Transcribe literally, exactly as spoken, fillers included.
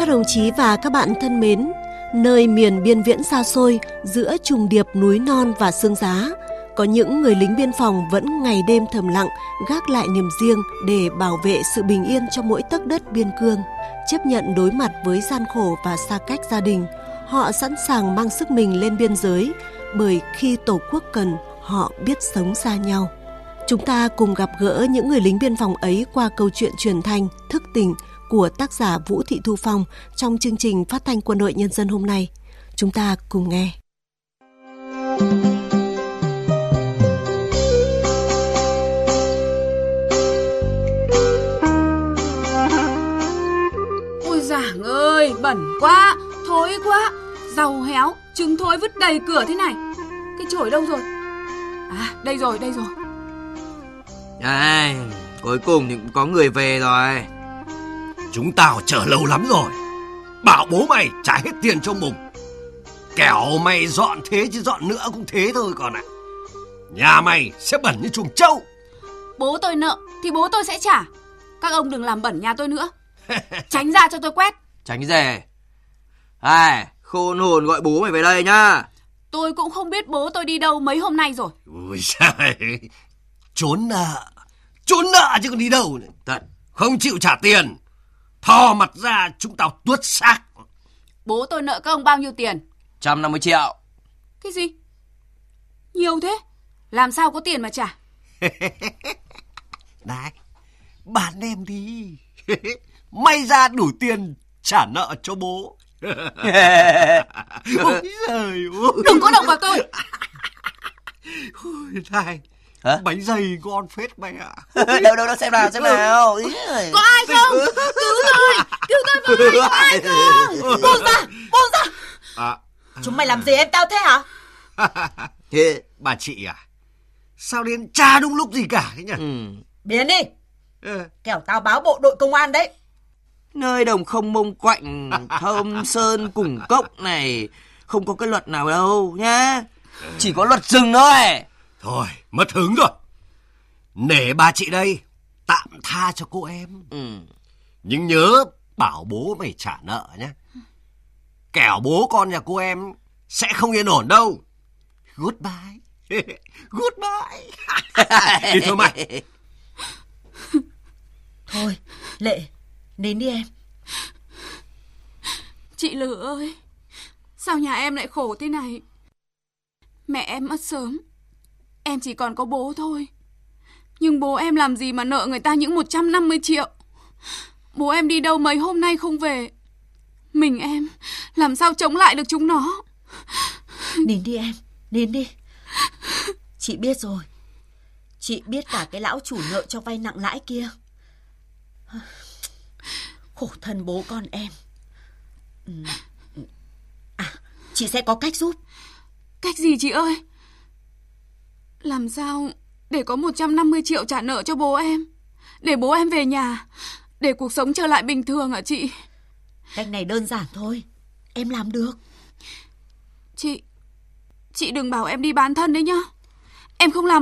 Các đồng chí và các bạn thân mến, nơi miền biên viễn xa xôi, giữa trùng điệp núi non và sương giá, có những người lính biên phòng vẫn ngày đêm thầm lặng gác lại niềm riêng để bảo vệ sự bình yên cho mỗi tấc đất biên cương. Chấp nhận đối mặt với gian khổ và xa cách gia đình, họ sẵn sàng mang sức mình lên biên giới, bởi khi Tổ quốc cần, họ biết sống xa nhau. Chúng ta cùng gặp gỡ những người lính biên phòng ấy qua câu chuyện truyền thanh Thức Tình của tác giả Vũ Thị Thu Phong trong chương trình Phát thanh Quân đội Nhân dân hôm nay. Chúng ta cùng nghe. Ôi giảng ơi, bẩn quá, thối quá, rau héo, trứng thối vứt đầy cửa thế này. Cái chổi đâu rồi? À, đây rồi, đây rồi. Đây, cuối cùng thì cũng có người về rồi. Chúng tao chờ lâu lắm rồi. Bảo bố mày trả hết tiền cho Mùng. Kẻo mày dọn thế chứ dọn nữa cũng thế thôi còn ạ. À. Nhà mày sẽ bẩn như chuồng trâu. Bố tôi nợ thì bố tôi sẽ trả. Các ông đừng làm bẩn nhà tôi nữa. Tránh ra cho tôi quét. Tránh cái gì? Ai, khôn hồn gọi bố mày về đây nhá. Tôi cũng không biết bố tôi đi đâu mấy hôm nay rồi. Ôi giời, trốn nợ. Trốn nợ chứ còn đi đâu nữa. Thật, không chịu trả tiền, thò mặt ra chúng tao tuốt xác. Bố tôi nợ các ông bao nhiêu tiền? một trăm năm mươi triệu. Cái gì? Nhiều thế? Làm sao có tiền mà trả? Này, bán em đi. May ra đủ tiền trả nợ cho bố. Ôi giời ơi. Đừng có động vào tôi. Ôi này, hả? Bánh dày ngon phết mày ạ. Đâu đâu đâu xem nào xem nào. Có ai không? Cứu tôi, cứu tôi với. Có ai không? Buông ra, buông ra. À, Chúng mày làm gì em tao thế hả? Thế bà chị à, sao đến chả đúng lúc gì cả thế nhỉ? Ừ. Biến đi, Ừ. kẻo tao báo bộ đội công an đấy. Nơi đồng không mông quạnh, thơm sơn cùng cốc này không có cái luật nào đâu nhá. Chỉ có luật rừng thôi. Thôi, mất hứng rồi. Nể bà chị đây, tạm tha cho cô em. Ừ. Nhưng nhớ bảo bố mày trả nợ nhé. Kẻo bố con nhà cô em sẽ không yên ổn đâu. Goodbye. Goodbye. Đi thôi mày. Thôi, Lệ, đến đi em. Chị Lử ơi, sao nhà em lại khổ thế này? Mẹ em mất sớm, em chỉ còn có bố thôi. Nhưng bố em làm gì mà nợ người ta những một trăm năm mươi triệu. Bố em đi đâu mấy hôm nay không về. Mình em làm sao chống lại được chúng nó. Đến đi em, đến đi. Chị biết rồi. Chị biết cả cái lão chủ nợ cho vay nặng lãi kia. Khổ thân bố con em. À, chị sẽ có cách giúp. Cách gì chị ơi? Làm sao để có một trăm năm mươi triệu trả nợ cho bố em, để bố em về nhà, để cuộc sống trở lại bình thường hả chị? Cách này đơn giản thôi, em làm được. Chị Chị đừng bảo em đi bán thân đấy nhá. Em không làm